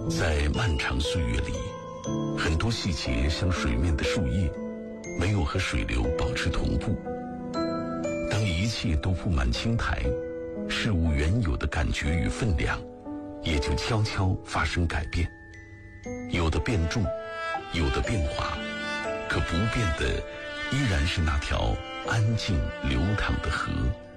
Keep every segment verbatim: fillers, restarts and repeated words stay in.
在漫长岁月里，很多细节像水面的树叶，没有和水流保持同步。当一切都布满青苔，事物原有的感觉与分量也就悄悄发生改变，有的变重，有的变化，可不变的依然是那条安静流淌的河。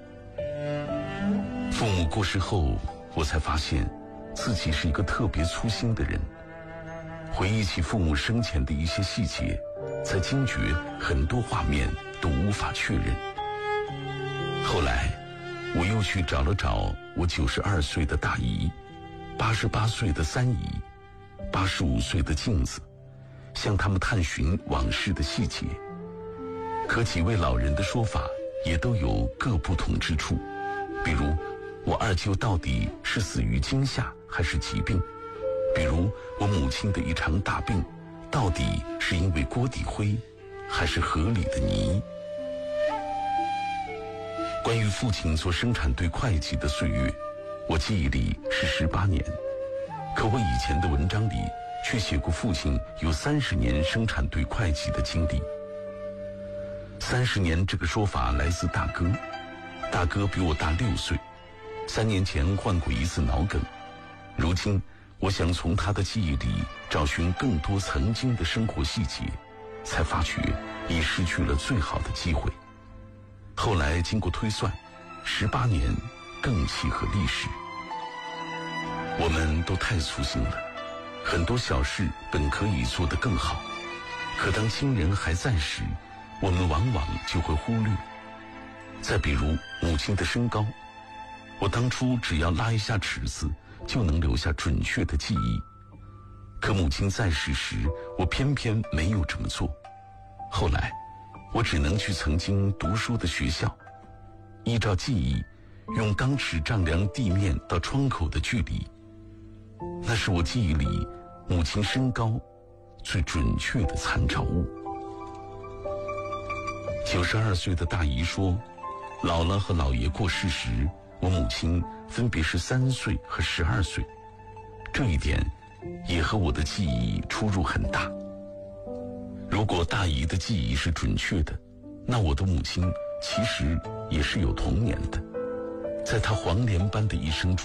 父母过世后，我才发现自己是一个特别粗心的人。回忆起父母生前的一些细节，才惊觉很多画面都无法确认。后来我又去找了找我九十二岁的大姨，八十八岁的三姨，八十五岁的镜子，向他们探寻往事的细节。可几位老人的说法也都有各不同之处，比如我二舅到底是死于惊吓还是疾病，比如我母亲的一场大病到底是因为锅底灰还是河里的泥。关于父亲做生产队会计的岁月，我记忆里是十八年，可我以前的文章里却写过父亲有三十年生产队会计的经历。三十年这个说法来自大哥，大哥比我大六岁，三年前患过一次脑梗。如今我想从他的记忆里找寻更多曾经的生活细节，才发觉已失去了最好的机会。后来经过推算，十八年更契合历史。我们都太粗心了，很多小事本可以做得更好，可当亲人还在时，我们往往就会忽略。再比如母亲的身高，我当初只要拉一下尺子就能留下准确的记忆，可母亲在世时，我偏偏没有这么做。后来我只能去曾经读书的学校，依照记忆用钢尺丈量地面到窗口的距离，那是我记忆里母亲身高最准确的参照物。九十二岁的大姨说，姥姥和姥爷过世时，我母亲分别是三岁和十二岁，这一点也和我的记忆出入很大。如果大姨的记忆是准确的，那我的母亲其实也是有童年的，在她黄连般的一生中